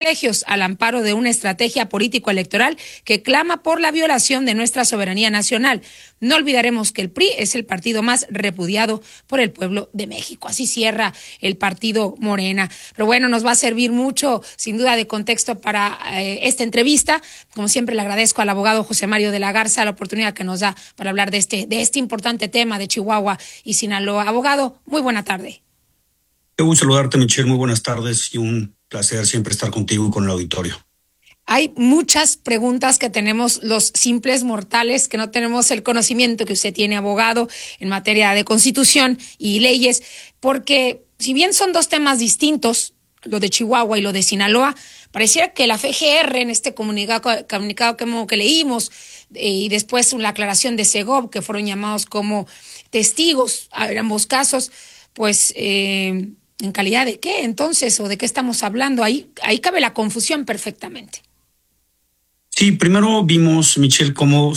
privilegios al amparo de una estrategia político-electoral que clama por la violación de nuestra soberanía nacional. No olvidaremos que el PRI es el partido más repudiado por el pueblo de México. Así cierra el partido Morena. Pero bueno, nos va a servir mucho, sin duda, de contexto para esta entrevista. Como siempre, le agradezco al abogado José Mario de la Garza la oportunidad que nos da para hablar de este importante tema de Chihuahua y Sinaloa. Abogado, muy buena tarde. Qué gusto saludarte, Michelle. Muy buenas tardes y un placer siempre estar contigo y con el auditorio. Hay muchas preguntas que tenemos los simples mortales que no tenemos el conocimiento que usted tiene, abogado, en materia de constitución y leyes, porque si bien son dos temas distintos, lo de Chihuahua y lo de Sinaloa, pareciera que la FGR en este comunicado que leímos y después la aclaración de Segov, que fueron llamados como testigos en ambos casos, pues ¿en calidad de qué entonces o de qué estamos hablando? Ahí cabe la confusión perfectamente. Sí, primero vimos, Michelle, cómo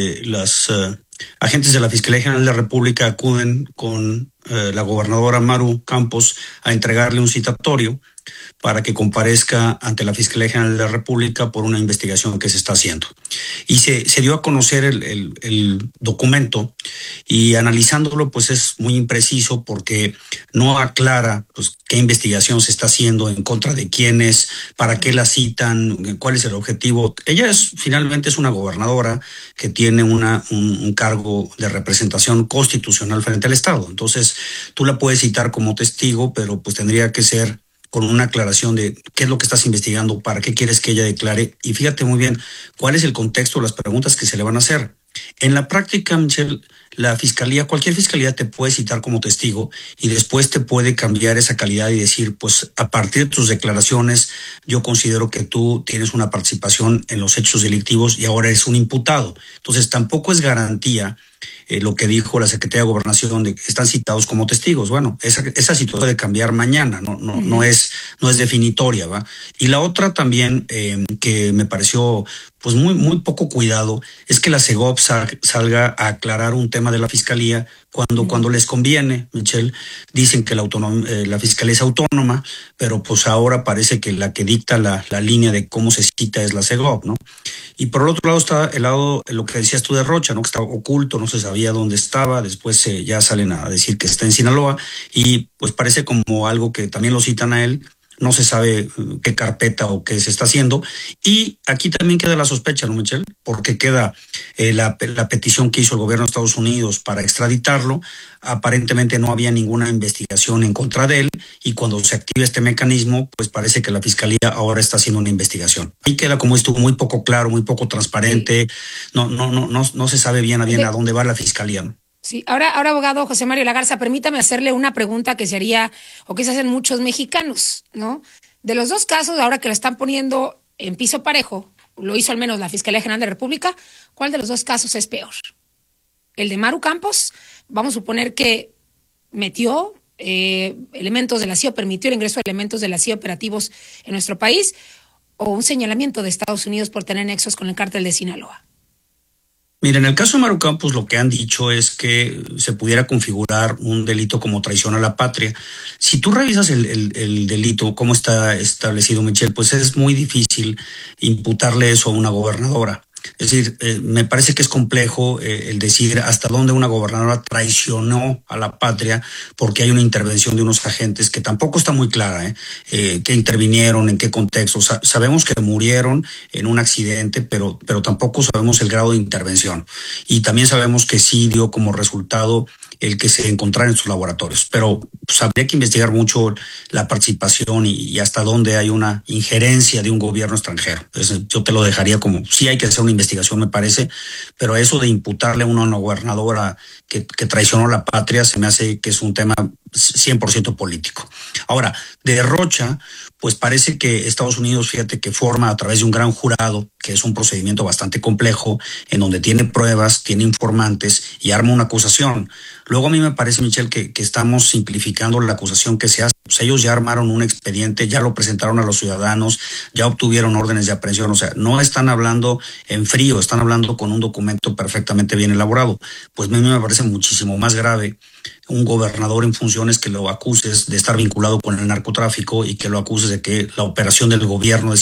las agentes de la Fiscalía General de la República acuden con la gobernadora Maru Campos a entregarle un citatorio para que comparezca ante la Fiscalía General de la República por una investigación que se está haciendo. Y se dio a conocer el documento y analizándolo pues es muy impreciso porque no aclara pues qué investigación se está haciendo, en contra de quiénes, para qué la citan, cuál es el objetivo. Ella finalmente es una gobernadora que tiene un cargo de representación constitucional frente al Estado. Entonces tú la puedes citar como testigo, pero pues tendría que ser con una aclaración de qué es lo que estás investigando, para qué quieres que ella declare, y fíjate muy bien cuál es el contexto de las preguntas que se le van a hacer. En la práctica, Michelle, cualquier fiscalía te puede citar como testigo y después te puede cambiar esa calidad y decir, pues a partir de tus declaraciones yo considero que tú tienes una participación en los hechos delictivos y ahora eres un imputado. Entonces tampoco es garantía lo que dijo la Secretaría de Gobernación de que están citados como testigos. Bueno, esa situación puede cambiar mañana, no es definitoria, ¿va? Y la otra también que me pareció pues muy poco cuidado es que la Segov salga a aclarar un tema de la Fiscalía cuando les conviene. Michelle, dicen que la Fiscalía es autónoma, pero pues ahora parece que la que dicta la línea de cómo se cita es la Segov, ¿no? Y por el otro lado está lo que decías tú de Rocha, ¿no? Que estaba oculto, no se sabía dónde estaba, después ya salen a decir que está en Sinaloa y pues parece como algo que también lo citan a él. No se sabe qué carpeta o qué se está haciendo. Y aquí también queda la sospecha, ¿no, Michelle? Porque queda la petición que hizo el gobierno de Estados Unidos para extraditarlo. Aparentemente no había ninguna investigación en contra de él y cuando se activa este mecanismo, pues parece que la Fiscalía ahora está haciendo una investigación. Ahí queda como esto muy poco claro, muy poco transparente. No se sabe bien a dónde va la Fiscalía, ¿no? Sí, ahora, abogado José Mario de la Garza, permítame hacerle una pregunta que se haría o que se hacen muchos mexicanos, ¿no? De los dos casos, ahora que lo están poniendo en piso parejo, lo hizo al menos la Fiscalía General de la República, ¿cuál de los dos casos es peor? El de Maru Campos, vamos a suponer que metió elementos de la CIA, permitió el ingreso de elementos de la CIA operativos en nuestro país, o un señalamiento de Estados Unidos por tener nexos con el cártel de Sinaloa. Mira, en el caso de Maru Campos lo que han dicho es que se pudiera configurar un delito como traición a la patria. Si tú revisas el delito, cómo está establecido, Michelle, pues es muy difícil imputarle eso a una gobernadora. Es decir, me parece que es complejo el decir hasta dónde una gobernadora traicionó a la patria porque hay una intervención de unos agentes que tampoco está muy clara, que intervinieron, en qué contexto. Sabemos que murieron en un accidente, pero tampoco sabemos el grado de intervención. Y también sabemos que sí dio como resultado el que se encontrara en sus laboratorios. Pero pues, habría que investigar mucho la participación y hasta dónde hay una injerencia de un gobierno extranjero. Entonces, yo te lo dejaría como, sí hay que hacer una investigación, me parece, pero eso de imputarle a una gobernadora que traicionó la patria se me hace que es un tema 100% político. Ahora, de Rocha, pues parece que Estados Unidos, fíjate que forma a través de un gran jurado, que es un procedimiento bastante complejo, en donde tiene pruebas, tiene informantes y arma una acusación. Luego a mí me parece, Michelle, que estamos simplificando la acusación que se hace. Pues ellos ya armaron un expediente, ya lo presentaron a los ciudadanos, ya obtuvieron órdenes de aprehensión. O sea, no están hablando en frío, están hablando con un documento perfectamente bien elaborado. Pues a mí me parece muchísimo más grave un gobernador en funciones que lo acuses de estar vinculado con el narcotráfico y que lo acuses de que la operación del gobierno